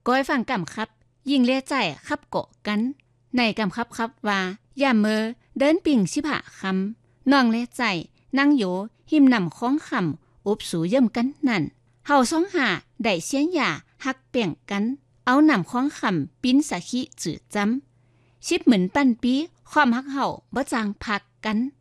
ก้อยฟังกำครับยิงเลียใจขับเกาะกันในกำครับครับว่าอย่าเมอเดินปิ่งชิบะคำน้องเลียใจนั่งอยู่หิมนำของคำอุบสูเยิ่มกันนั่นเฮาซ้องหาได้เสียนหยาหักเปี่ยงกันเอานำของคำปิ้นสะขิจืดจำชิบเหมือนปั้นปีความหักเฮาบ่จางพักกัน